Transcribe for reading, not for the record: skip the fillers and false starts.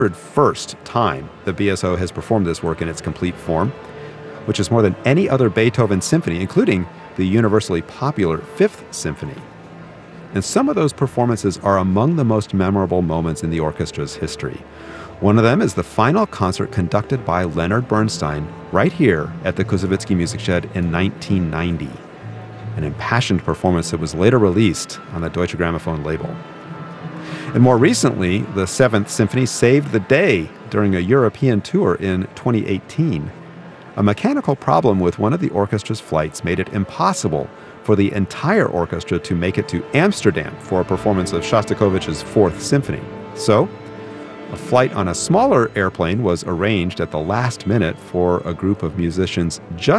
101st time the BSO has performed this work in its complete form, which is more than any other Beethoven symphony, including the universally popular Fifth Symphony. And some of those performances are among the most memorable moments in the orchestra's history. One of them is the final concert conducted by Leonard Bernstein right here at the Koussevitzky Music Shed in 1990, an impassioned performance that was later released on the Deutsche Grammophon label. And more recently, the Seventh Symphony saved the day during a European tour in 2018. A mechanical problem with one of the orchestra's flights made it impossible for the entire orchestra to make it to Amsterdam for a performance of Shostakovich's Fourth Symphony. So, a flight on a smaller airplane was arranged at the last minute for a group of musicians just